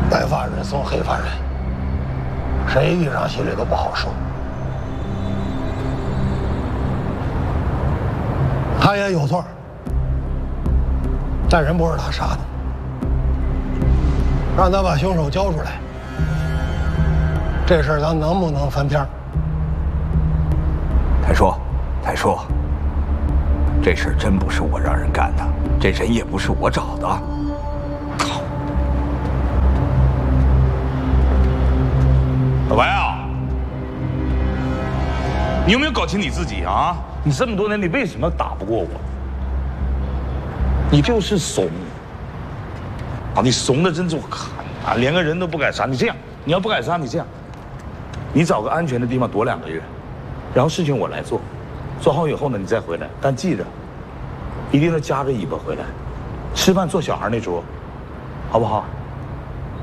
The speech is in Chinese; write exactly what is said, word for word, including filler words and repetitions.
白发人送黑发人，谁遇上心里都不好受。他也有错，但人不是他杀的，让他把凶手交出来。这事儿咱能不能翻篇？ 太叔，太叔，这事儿真不是我让人干的，这人也不是我找的。靠！ 老白啊，你有没有搞清你自己啊？你这么多年，你为什么打不过我？你就是怂啊！你怂的真是我看啊，连个人都不敢杀。你这样，你要不敢杀，你这样，你找个安全的地方躲两个月，然后事情我来做，做好以后呢，你再回来。但记着，一定要夹着尾巴回来，吃饭做小孩那桌，好不好？